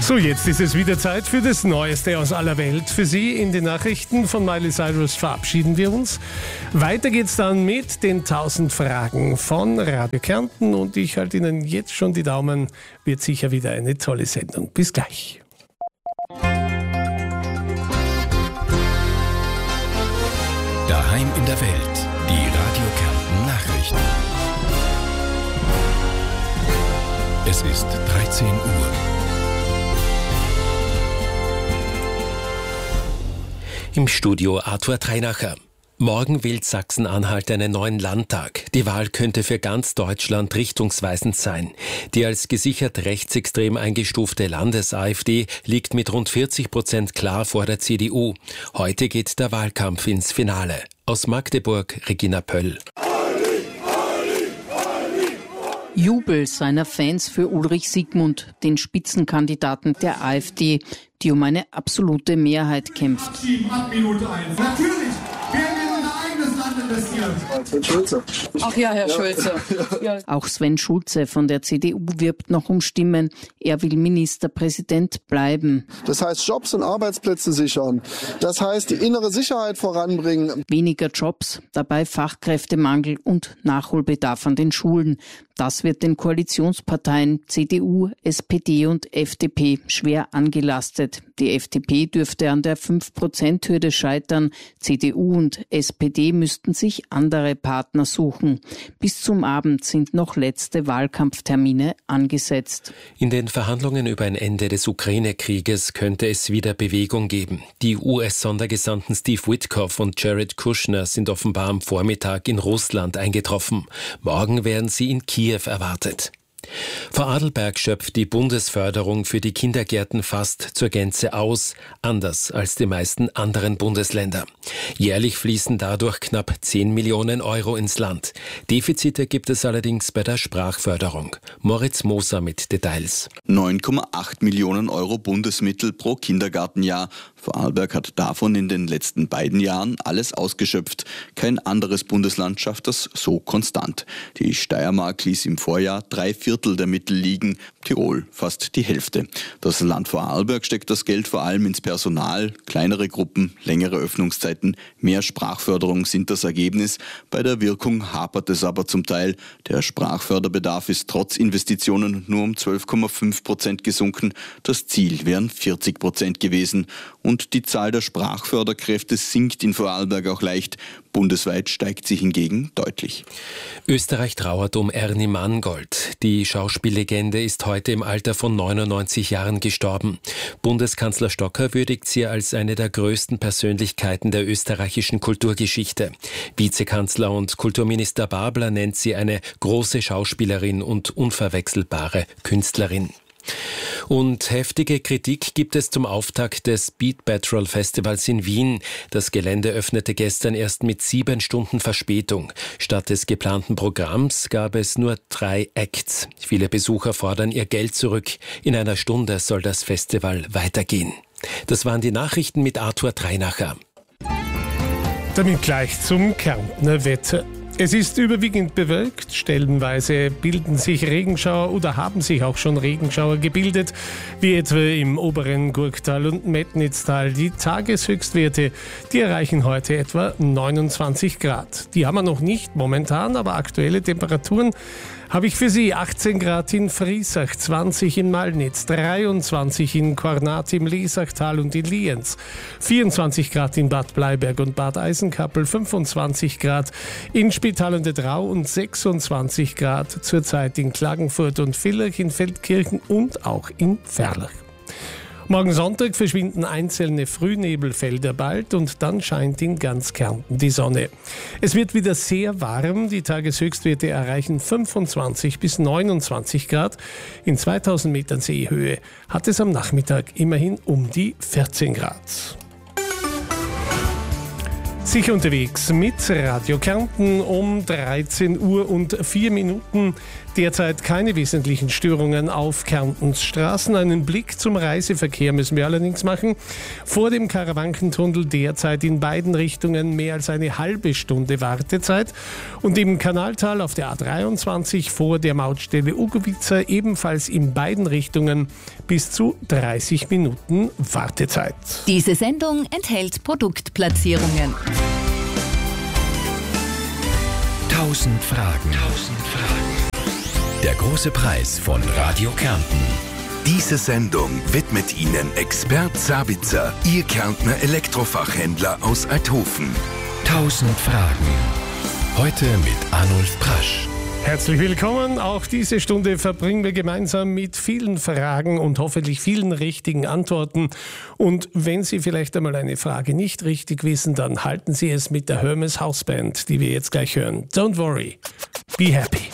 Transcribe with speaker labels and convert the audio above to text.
Speaker 1: So, jetzt ist es wieder Zeit für das Neueste aus aller Welt. Für Sie in den Nachrichten von Miley Cyrus verabschieden wir uns. Weiter geht's dann mit den 1000 Fragen von Radio Kärnten und ich halte Ihnen jetzt schon die Daumen. Wird sicher wieder eine tolle Sendung. Bis gleich.
Speaker 2: Daheim in der Welt, die Radio Kärnten Nachrichten. Es ist 13 Uhr.
Speaker 3: Im Studio Arthur Treinacher. Morgen wählt Sachsen-Anhalt einen neuen Landtag. Die Wahl könnte für ganz Deutschland richtungsweisend sein. Die als gesichert rechtsextrem eingestufte Landes-AfD liegt mit rund 40% klar vor der CDU. Heute geht der Wahlkampf ins Finale. Aus Magdeburg, Regina Pöll.
Speaker 4: Jubel seiner Fans für Ulrich Siegmund, den Spitzenkandidaten der AfD, die um eine absolute Mehrheit kämpft.
Speaker 5: Ab Minute 1. Natürlich werden wir in unser eigenes Land investieren.
Speaker 6: Sven Schulze.
Speaker 4: Ach ja, Herr Schulze. Auch Sven Schulze von der CDU wirbt noch um Stimmen. Er will Ministerpräsident bleiben.
Speaker 6: Das heißt, Jobs und Arbeitsplätze sichern. Das heißt, die innere Sicherheit voranbringen.
Speaker 4: Weniger Jobs, dabei Fachkräftemangel und Nachholbedarf an den Schulen. Das wird den Koalitionsparteien CDU, SPD und FDP schwer angelastet. Die FDP dürfte an der 5%-Hürde scheitern. CDU und SPD müssten sich andere Partner suchen. Bis zum Abend sind noch letzte Wahlkampftermine angesetzt.
Speaker 3: In den Verhandlungen über ein Ende des Ukraine-Krieges könnte es wieder Bewegung geben. Die US-Sondergesandten Steve Witkoff und Jared Kushner sind offenbar am Vormittag in Russland eingetroffen. Morgen werden sie in Kiew erwartet. Vorarlberg schöpft die Bundesförderung für die Kindergärten fast zur Gänze aus, anders als die meisten anderen Bundesländer. Jährlich fließen dadurch knapp 10 Millionen Euro ins Land. Defizite gibt es allerdings bei der Sprachförderung. Moritz Moser mit Details.
Speaker 7: 9,8 Millionen Euro Bundesmittel pro Kindergartenjahr. Vorarlberg hat davon in den letzten beiden Jahren alles ausgeschöpft. Kein anderes Bundesland schafft das so konstant. Die Steiermark ließ im Vorjahr 3/4 der Mittel liegen, Tirol fast die Hälfte. Das Land Vorarlberg steckt das Geld vor allem ins Personal, kleinere Gruppen, längere Öffnungszeiten, mehr Sprachförderung sind das Ergebnis. Bei der Wirkung hapert es aber zum Teil. Der Sprachförderbedarf ist trotz Investitionen nur um 12,5% gesunken. Das Ziel wären 40% gewesen. Und die Zahl der Sprachförderkräfte sinkt in Vorarlberg auch leicht. Bundesweit steigt sie hingegen deutlich.
Speaker 3: Österreich trauert um Ernie Mangold. Die Schauspiellegende ist heute im Alter von 99 Jahren gestorben. Bundeskanzler Stocker würdigt sie als eine der größten Persönlichkeiten der österreichischen Kulturgeschichte. Vizekanzler und Kulturminister Babler nennt sie eine große Schauspielerin und unverwechselbare Künstlerin. Und heftige Kritik gibt es zum Auftakt des Beat Patrol Festivals in Wien. Das Gelände öffnete gestern erst mit 7 Stunden Verspätung. Statt des geplanten Programms gab es nur 3 Acts. Viele Besucher fordern ihr Geld zurück. In einer Stunde soll das Festival weitergehen. Das waren die Nachrichten mit Arthur Treinacher.
Speaker 1: Damit gleich zum Kärntner Wetter. Es ist überwiegend bewölkt, stellenweise bilden sich Regenschauer oder haben sich auch schon Regenschauer gebildet, wie etwa im oberen Gurktal und Metnitztal. Die Tageshöchstwerte, die erreichen heute etwa 29 Grad. Die haben wir noch nicht momentan, aber aktuelle Temperaturen habe ich für Sie. 18 Grad in Friesach, 20 in Malnitz, 23 in Kornat im Lesachtal und in Lienz, 24 Grad in Bad Bleiberg und Bad Eisenkappel, 25 Grad in Spital an der Drau und 26 Grad zurzeit in Klagenfurt und Villach, in Feldkirchen und auch in Verlach. Morgen Sonntag verschwinden einzelne Frühnebelfelder bald und dann scheint in ganz Kärnten die Sonne. Es wird wieder sehr warm, die Tageshöchstwerte erreichen 25 bis 29 Grad. In 2000 Metern Seehöhe hat es am Nachmittag immerhin um die 14 Grad. Sicher unterwegs mit Radio Kärnten um 13 Uhr und 4 Minuten. Derzeit keine wesentlichen Störungen auf Kärntens Straßen. Einen Blick zum Reiseverkehr müssen wir allerdings machen. Vor dem Karawankentunnel derzeit in beiden Richtungen mehr als eine halbe Stunde Wartezeit. Und im Kanaltal auf der A23 vor der Mautstelle Ugovica ebenfalls in beiden Richtungen bis zu 30 Minuten Wartezeit.
Speaker 8: Diese Sendung enthält Produktplatzierungen.
Speaker 2: 1000 Fragen. Der große Preis von Radio Kärnten.
Speaker 9: Diese Sendung widmet Ihnen Expert Sabitzer, Ihr Kärntner Elektrofachhändler aus Althofen.
Speaker 2: 1000 Fragen. Heute mit Arnulf Prasch.
Speaker 1: Herzlich willkommen. Auch diese Stunde verbringen wir gemeinsam mit vielen Fragen und hoffentlich vielen richtigen Antworten. Und wenn Sie vielleicht einmal eine Frage nicht richtig wissen, dann halten Sie es mit der Hermes House Band, die wir jetzt gleich hören. Don't worry, be happy.